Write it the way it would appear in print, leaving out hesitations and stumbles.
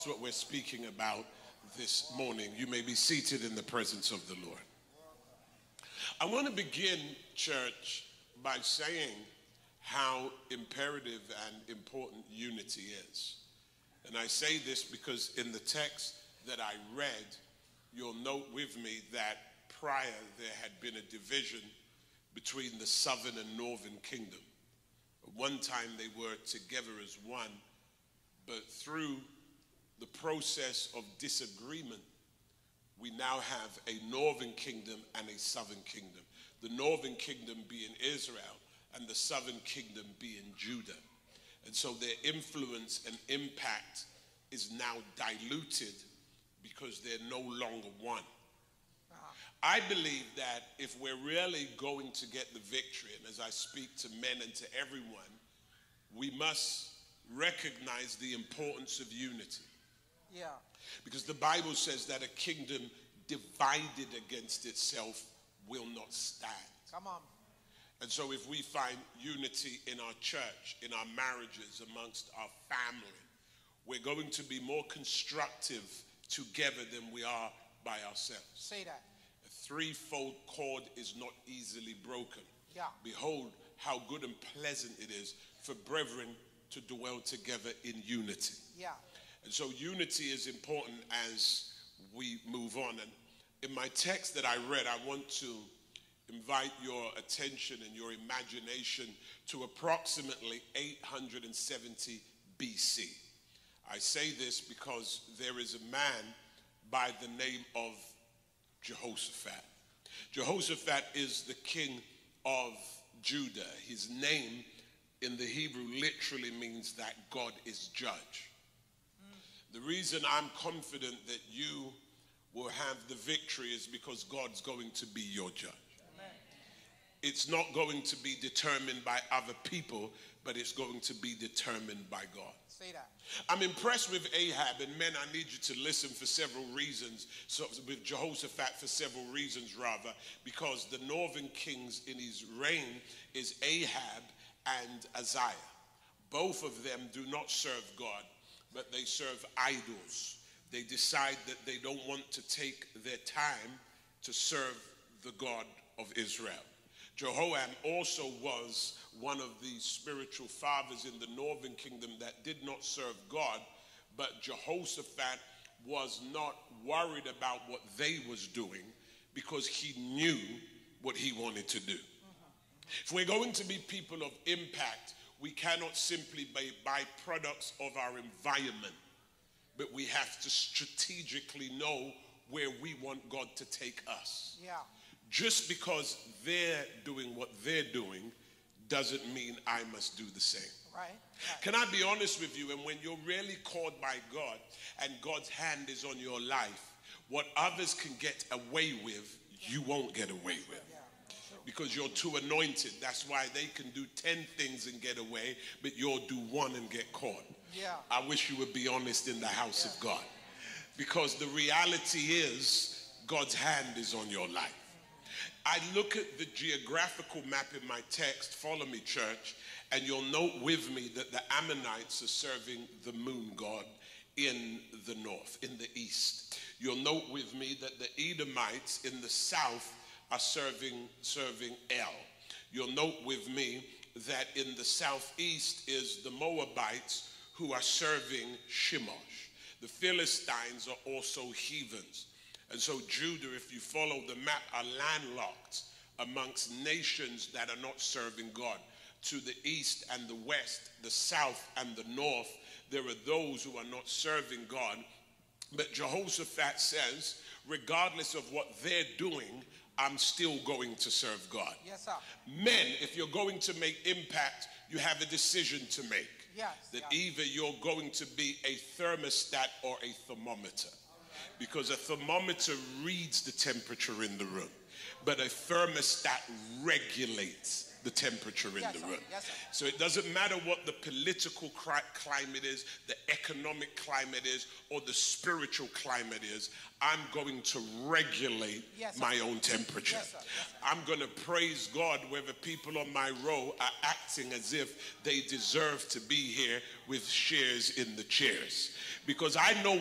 That's what we're speaking about this morning. You may be seated in the presence of the Lord. I want to begin, church, by saying how imperative and important unity is. And I say this because in the text that I read, you'll note with me that prior there had been a division between the southern and northern kingdom. At one time they were together as one, but through the process of disagreement, we now have a northern kingdom and a southern kingdom. The northern kingdom being Israel and the southern kingdom being Judah. And so their influence and impact is now diluted because they're no longer one. I believe that if we're really going to get the victory, and as I speak to men and to everyone, we must recognize the importance of unity. Yeah. Because the Bible says that a kingdom divided against itself will not stand. Come on. And so if we find unity in our church, in our marriages, amongst our family, we're going to be more constructive together than we are by ourselves. Say that. A threefold cord is not easily broken. Yeah. Behold, how good and pleasant it is for brethren to dwell together in unity. Yeah. And so unity is important as we move on. And in my text that I read, I want to invite your attention and your imagination to approximately 870 BC. I say this because there is a man by the name of Jehoshaphat. Jehoshaphat is the king of Judah. His name in the Hebrew literally means that God is judge. The reason I'm confident that you will have the victory is because God's going to be your judge. Amen. It's not going to be determined by other people, but it's going to be determined by God. Say that. I'm impressed with Ahab, and men, I need you to listen for several reasons. So with Jehoshaphat for several reasons, rather, because the northern kings in his reign is Ahab and Uzziah. Both of them do not serve God, but they serve idols. They decide that they don't want to take their time to serve the God of Israel. Jehoram also was one of the spiritual fathers in the northern kingdom that did not serve God, but Jehoshaphat was not worried about what they was doing because he knew what he wanted to do. If we're going to be people of impact, we cannot simply be byproducts of our environment, but we have to strategically know where we want God to take us. Yeah. Just because they're doing what they're doing doesn't mean I must do the same. Right. Can I be honest with you? And when you're really called by God and God's hand is on your life, what others can get away with, you won't get away with. Because you're too anointed. That's why they can do 10 things and get away, but you'll do one and get caught. Yeah. I wish you would be honest in the house of God. Because the reality is God's hand is on your life. I look at the geographical map in my text, follow me, church, and you'll note with me that the Ammonites are serving the moon god in the north, in the east. You'll note with me that the Edomites in the south are serving El. You'll note with me that in the southeast is the Moabites who are serving Chemosh. The Philistines are also heathens. And so Judah, if you follow the map, are landlocked amongst nations that are not serving God. To the east and the west, the south and the north, there are those who are not serving God. But Jehoshaphat says, regardless of what they're doing, I'm still going to serve God. Yes, sir. Men, if you're going to make impact, you have a decision to make. Yes. That either you're going to be a thermostat or a thermometer. Because a thermometer reads the temperature in the room, but a thermostat regulates the temperature in Yes, the sir. room. Yes, sir. So it doesn't matter what the political climate is, the economic climate is, or the spiritual climate is. I'm going to regulate Yes, sir. my own temperature. Yes, sir. Yes, sir. I'm going to praise God whether people on my row are acting as if they deserve to be here with shares in the chairs. Because I know